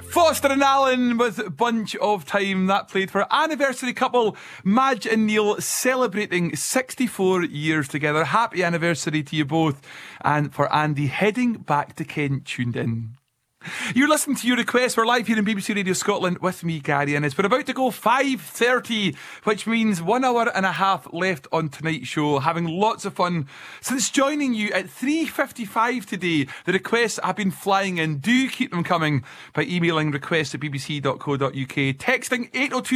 Foster and Allen with Bunch of Time. That played for anniversary couple Madge and Neil, celebrating 64 years together. Happy anniversary to you both. And for Andy, heading back to Kent, tuned in. You're listening to Your Request. We're live here in BBC Radio Scotland with me, Gary Innes. We're about to go 5:30, which means 1 hour and a half left on tonight's show. Having lots of fun since joining you at 3:55 today. The requests have been flying in. Do keep them coming by emailing requests@bbc.co.uk, texting 802